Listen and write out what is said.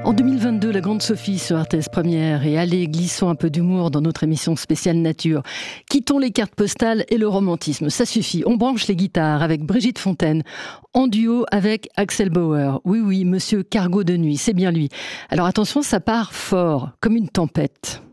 En 2022, la Grande Sophie sur RTS Première, et allez, glissons un peu d'humour dans notre émission spéciale nature. Quittons les cartes postales et le romantisme, ça suffit. On branche les guitares avec Brigitte Fontaine, en duo avec Axel Bauer. Oui, monsieur Cargo de nuit, c'est bien lui. Alors attention, ça part fort, comme une tempête.